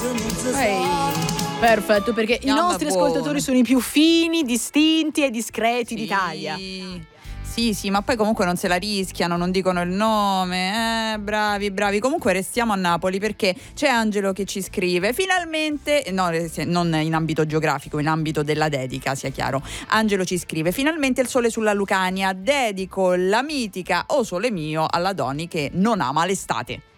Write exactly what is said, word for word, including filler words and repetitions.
Ehi, perfetto, perché i Mamma nostri buona. ascoltatori sono i più fini, distinti e discreti Sì. d'Italia. Sì, sì, ma poi comunque non se la rischiano, non dicono il nome. Eh, bravi, bravi. Comunque restiamo a Napoli perché c'è Angelo che ci scrive. Finalmente, no, se- non in ambito geografico, in ambito della dedica, sia chiaro. Angelo ci scrive: finalmente il sole sulla Lucania. Dedico la mitica O Sole Mio alla Doni che non ama l'estate.